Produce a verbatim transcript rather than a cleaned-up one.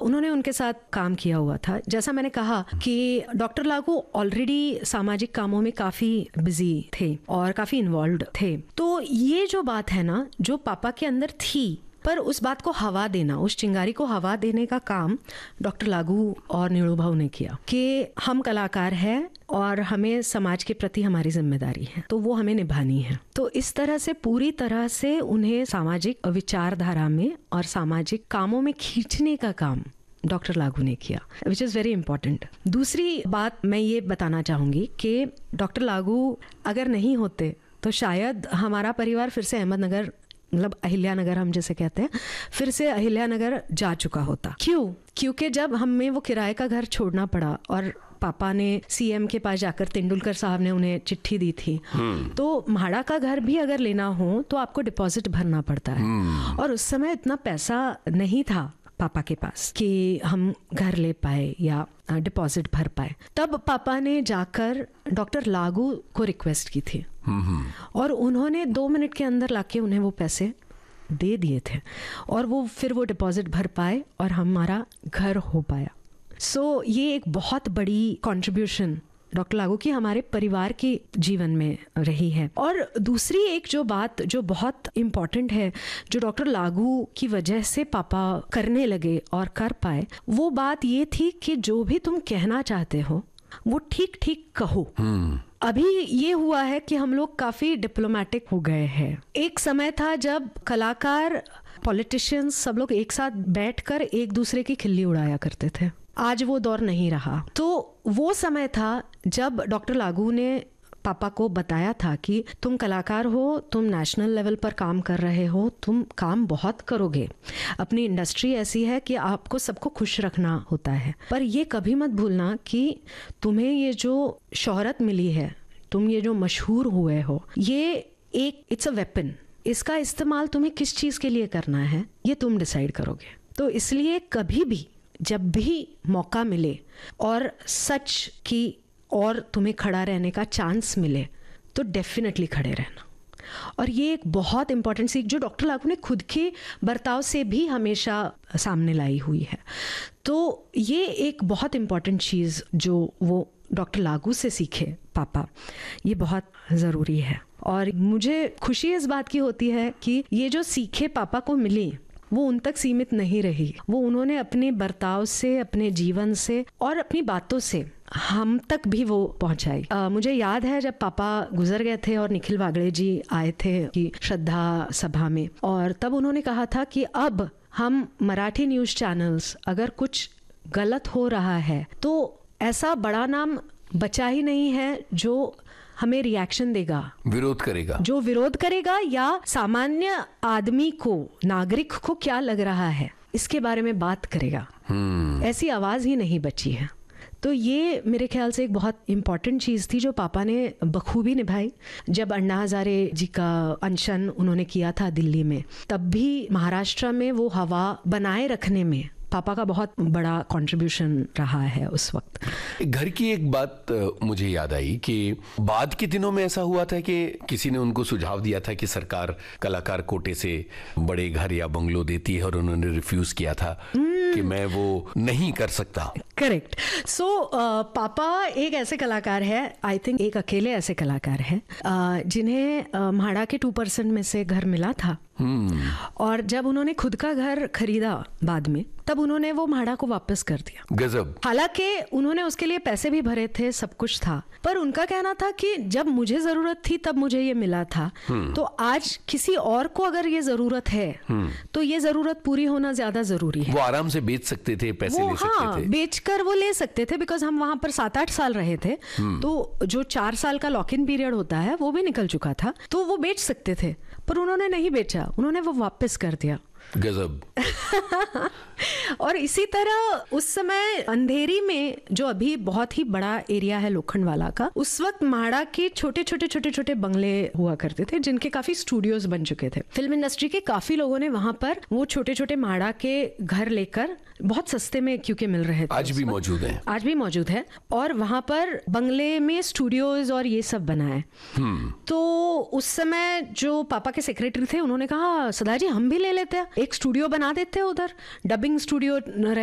उन्होंने उनके साथ काम किया हुआ था। जैसा मैंने कहा कि डॉक्टर लागू ऑलरेडी सामाजिक कामों में काफ़ी बिजी थे और काफ़ी इन्वॉल्व थे। तो ये जो बात है ना, जो पापा के अंदर थी, पर उस बात को हवा देना, उस चिंगारी को हवा देने का काम डॉक्टर लागू और नीलू भाऊ ने किया कि हम कलाकार हैं और हमें समाज के प्रति हमारी जिम्मेदारी है, तो वो हमें निभानी है। तो इस तरह से पूरी तरह से उन्हें सामाजिक विचारधारा में और सामाजिक कामों में खींचने का काम डॉक्टर लागू ने किया, विच इज़ वेरी इंपॉर्टेंट। दूसरी बात मैं ये बताना चाहूँगी कि डॉक्टर लागू अगर नहीं होते तो शायद हमारा परिवार फिर से अहमदनगर, मतलब अहिल्यानगर हम जैसे कहते हैं, फिर से अहिल्यानगर जा चुका होता। क्यों? क्योंकि जब हमें वो किराए का घर छोड़ना पड़ा और पापा ने सीएम के पास जाकर, तेंदुलकर साहब ने उन्हें चिट्ठी दी थी, तो म्हाड़ा का घर भी अगर लेना हो तो आपको डिपॉजिट भरना पड़ता है, और उस समय इतना पैसा नहीं था पापा के पास कि हम घर ले पाए या डिपॉजिट भर पाए। तब पापा ने जाकर डॉक्टर लागू को रिक्वेस्ट की थी और उन्होंने दो मिनट के अंदर लाके उन्हें वो पैसे दे दिए थे और वो फिर वो डिपॉजिट भर पाए और हमारा घर हो पाया। सो so, ये एक बहुत बड़ी कंट्रीब्यूशन डॉक्टर लागू की हमारे परिवार के जीवन में रही है। और दूसरी एक जो बात जो बहुत इम्पॉर्टेंट है, जो डॉक्टर लागू की वजह से पापा करने लगे और कर पाए, वो बात ये थी कि जो भी तुम कहना चाहते हो वो ठीक ठीक कहो। अभी ये हुआ है कि हम लोग काफी डिप्लोमेटिक हो गए हैं। एक समय था जब कलाकार, पॉलिटिशियंस, सब लोग एक साथ बैठकर एक दूसरे की खिल्ली उड़ाया करते थे। आज वो दौर नहीं रहा। तो वो समय था जब डॉक्टर लागू ने पापा को बताया था कि तुम कलाकार हो, तुम नेशनल लेवल पर काम कर रहे हो, तुम काम बहुत करोगे, अपनी इंडस्ट्री ऐसी है कि आपको सबको खुश रखना होता है, पर ये कभी मत भूलना कि तुम्हें ये जो शोहरत मिली है, तुम ये जो मशहूर हुए हो, ये एक इट्स अ वेपन। इसका इस्तेमाल तुम्हें किस चीज़ के लिए करना है ये तुम डिसाइड करोगे। तो इसलिए कभी भी जब भी मौका मिले और सच की और तुम्हें खड़ा रहने का चांस मिले तो डेफिनेटली खड़े रहना। और ये एक बहुत इंपॉर्टेंट सीख जो डॉक्टर लागू ने खुद के बर्ताव से भी हमेशा सामने लाई हुई है। तो ये एक बहुत इंपॉर्टेंट चीज़ जो वो डॉक्टर लागू से सीखे पापा, ये बहुत ज़रूरी है। और मुझे खुशी इस बात की होती है कि ये जो सीखे पापा को मिली वो उन तक सीमित नहीं रही, वो उन्होंने अपने बर्ताव से, अपने जीवन से और अपनी बातों से हम तक भी वो पहुंचाई। आ, मुझे याद है जब पापा गुजर गए थे और निखिल वागड़े जी आए थे कि श्रद्धा सभा में, और तब उन्होंने कहा था कि अब हम मराठी न्यूज़ चैनल्स अगर कुछ गलत हो रहा है तो ऐसा बड़ा नाम बचा ही नहीं है जो हमें रिएक्शन देगा, विरोध करेगा, जो विरोध करेगा या सामान्य आदमी को, नागरिक को क्या लग रहा है इसके बारे में बात करेगा। ऐसी आवाज ही नहीं बची है। तो ये मेरे ख्याल से एक बहुत इम्पॉर्टेंट चीज़ थी जो पापा ने बखूबी निभाई। जब अन्ना हजारे जी का अनशन उन्होंने किया था दिल्ली में, तब भी महाराष्ट्र में वो हवा बनाए रखने में पापा का बहुत बड़ा कंट्रीब्यूशन रहा है उस वक्त। घर की एक बात मुझे याद आई कि बाद के दिनों में ऐसा हुआ था कि किसी ने उनको सुझाव दिया था कि सरकार कलाकार कोटे से बड़े घर या बंगलो देती है और उन्होंने रिफ्यूज किया था कि मैं वो नहीं कर सकता। करेक्ट। सो पापा एक ऐसे कलाकार है, आई थिंक एक अकेले ऐसे कलाकार है uh, जिन्हें uh, म्हाड़ा के टू परसेंट में से घर मिला था। hmm. और जब उन्होंने खुद का घर खरीदा बाद में, तब उन्होंने वो म्हाड़ा को वापस कर दिया। गजब। हालांकि उन्होंने उसके लिए पैसे भी भरे थे, सब कुछ था, पर उनका कहना था कि जब मुझे जरूरत थी तब मुझे ये मिला था। hmm. तो आज किसी और को अगर ये जरूरत है hmm. तो ये जरूरत पूरी होना ज्यादा जरूरी है। वो आराम से बेच सकते थे, पैसे ले सकते हाँ, थे, बेचकर वो ले सकते थे, बिकॉज हम वहां पर सात आठ साल रहे थे। hmm. तो जो चार साल का लॉक इन पीरियड होता है वो भी निकल चुका था, तो वो बेच सकते थे, पर उन्होंने नहीं बेचा, उन्होंने वो वापस कर दिया। गजब। और इसी तरह उस समय अंधेरी में, जो अभी बहुत ही बड़ा एरिया है लोखंडवाला का, उस वक्त म्हाड़ा के छोटे छोटे छोटे छोटे बंगले हुआ करते थे जिनके काफी स्टूडियोज बन चुके थे। फिल्म इंडस्ट्री के काफी लोगों ने वहां पर वो छोटे छोटे म्हाड़ा के घर लेकर बहुत सस्ते में क्योंकि मिल रहे थे, आज भी मौजूद है, आज भी मौजूद है, और वहां पर बंगले में स्टूडियोज और ये सब बनाए। तो उस समय जो पापा के सेक्रेटरी थे उन्होंने कहा, सदा जी हम भी ले लेते हैं, एक स्टूडियो बना देते हैं उधर, डबिंग स्टूडियो